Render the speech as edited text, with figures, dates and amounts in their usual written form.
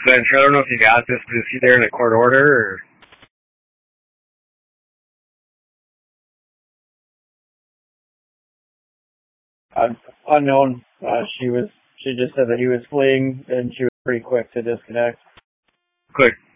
So I don't know if you got this, but is he there in a court order, Unknown. She just said that he was fleeing, and she was pretty quick to disconnect. Quick.